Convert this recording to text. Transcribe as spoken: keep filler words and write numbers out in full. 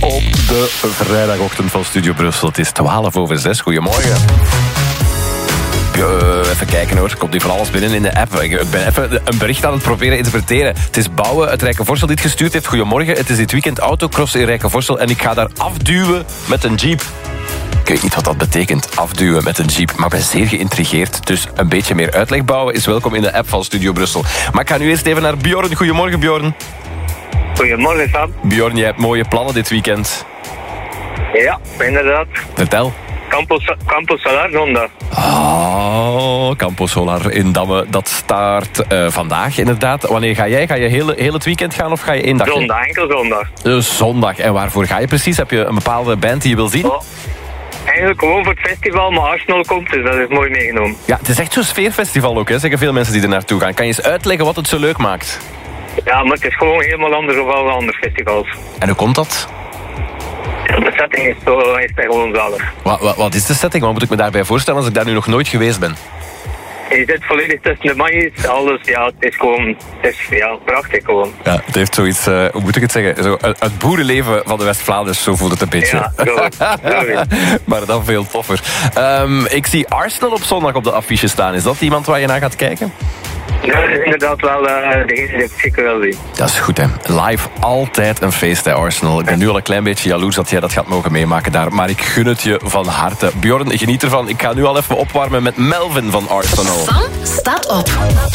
op de vrijdagochtend van Studio Brussel. Het is twaalf over zes. Goedemorgen. Uh, even kijken hoor, komt nu van alles binnen in de app. Ik ben even een bericht aan het proberen interpreteren. Het is Bouwen uit Rijkenvorsel die het gestuurd heeft. Goedemorgen, het is dit weekend autocross in Rijkenvorsel en ik ga daar afduwen met een jeep. Ik weet niet wat dat betekent, afduwen met een jeep, maar ik ben zeer geïntrigeerd. Dus een beetje meer uitleg bouwen is welkom in de app van Studio Brussel. Maar ik ga nu eerst even naar Bjorn. Goedemorgen, Bjorn. Goedemorgen, Sam. Bjorn, jij hebt mooie plannen dit weekend. Ja, inderdaad. Vertel. Campus, Campus Solar zondag. Oh, Campo Solar in Damme. Dat start uh, vandaag inderdaad. Wanneer ga jij? Ga je heel, heel het weekend gaan of ga je één dag? Zondag, enkel zondag. Uh, zondag. En waarvoor ga je precies? Heb je een bepaalde band die je wil zien? Oh. Eigenlijk gewoon voor het festival, maar Arsenal komt, dus dat is mooi meegenomen. Ja, het is echt zo'n sfeerfestival ook, hè? Zeggen veel mensen die er naartoe gaan. Kan je eens uitleggen wat het zo leuk maakt? Ja, maar het is gewoon helemaal anders dan alle andere festivals. En hoe komt dat? De setting is, zo, is gewoon zalig. Wat, wat, wat is de setting? Wat moet ik me daarbij voorstellen als ik daar nu nog nooit geweest ben? Je zit volledig tussen de maïs, alles, ja, het is gewoon, het is ja, prachtig gewoon. Ja, het heeft zoiets, uh, hoe moet ik het zeggen, zo, het boerenleven van de West-Vlaanderen, zo voelt het een beetje. Ja, zo, zo maar dan veel toffer. Um, ik zie Arsenal op zondag op de affiche staan. Is dat iemand waar je naar gaat kijken? Ja, dat is inderdaad wel uh, degene die ik zeker wil zien. Dat is goed, hè. Live altijd een feest, hè, Arsenal. Ik ben nu al een klein beetje jaloers dat jij dat gaat mogen meemaken daar. Maar ik gun het je van harte. Bjorn, geniet ervan. Ik ga nu al even opwarmen met Melvin van Arsenal. Sam staat op.